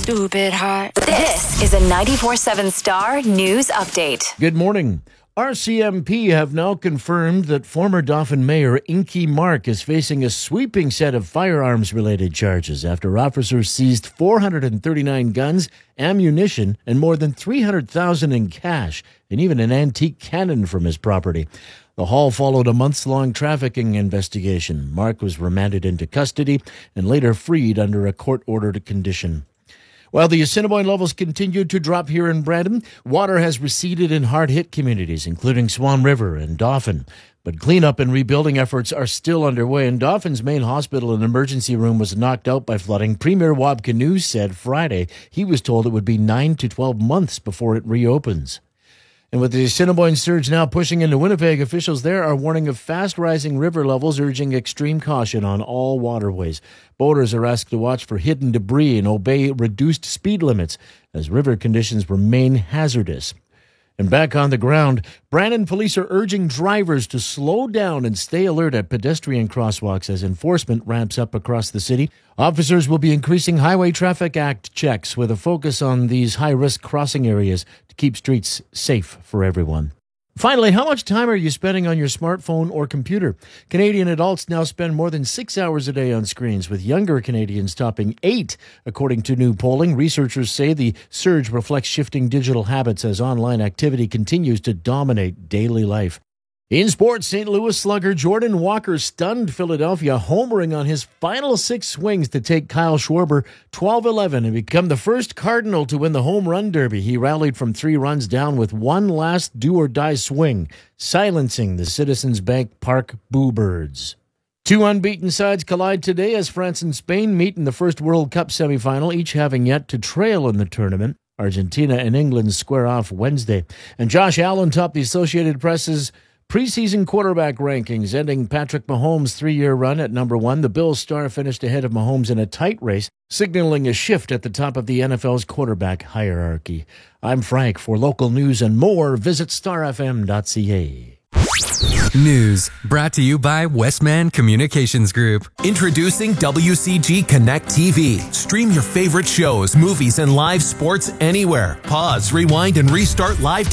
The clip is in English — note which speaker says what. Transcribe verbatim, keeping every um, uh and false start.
Speaker 1: stupid hot.
Speaker 2: This is a ninety-four point seven Star News Update.
Speaker 3: Good morning. R C M P have now confirmed that former Dauphin Mayor Inky Mark is facing a sweeping set of firearms-related charges after officers seized four hundred thirty-nine guns, ammunition, and more than three hundred thousand dollars in cash, and even an antique cannon from his property. The haul followed a months-long trafficking investigation. Mark was remanded into custody and later freed under a court-ordered condition. While the Assiniboine levels continued to drop here in Brandon, water has receded in hard-hit communities, including Swan River and Dauphin. But cleanup and rebuilding efforts are still underway, and Dauphin's main hospital and emergency room was knocked out by flooding. Premier Wab Kinew said Friday he was told it would be nine to twelve months before it reopens. And with the Assiniboine surge now pushing into Winnipeg, officials there are warning of fast-rising river levels, urging extreme caution on all waterways. Boaters are asked to watch for hidden debris and obey reduced speed limits as river conditions remain hazardous. And back on the ground, Brandon police are urging drivers to slow down and stay alert at pedestrian crosswalks as enforcement ramps up across the city. Officers will be increasing Highway Traffic Act checks with a focus on these high-risk crossing areas to keep streets safe for everyone. Finally, how much time are you spending on your smartphone or computer? Canadian adults now spend more than six hours a day on screens, with younger Canadians topping eight. According to new polling, researchers say the surge reflects shifting digital habits as online activity continues to dominate daily life. In sports, Saint Louis slugger Jordan Walker stunned Philadelphia, homering on his final six swings to take Kyle Schwarber twelve eleven and become the first Cardinal to win the home run derby. He rallied from three runs down with one last do-or-die swing, silencing the Citizens Bank Park Bluebirds. Two unbeaten sides collide today as France and Spain meet in the first World Cup semifinal, each having yet to trail in the tournament. Argentina and England square off Wednesday. And Josh Allen topped the Associated Press's preseason quarterback rankings, ending Patrick Mahomes' three-year run at number one. The Bills star finished ahead of Mahomes in a tight race, signaling a shift at the top of the N F L's quarterback hierarchy. I'm Frank. For local news and more, visit star f m dot c a.
Speaker 4: News brought to you by Westman Communications Group.
Speaker 5: Introducing W C G Connect T V. Stream your favorite shows, movies, and live sports anywhere. Pause, rewind, and restart live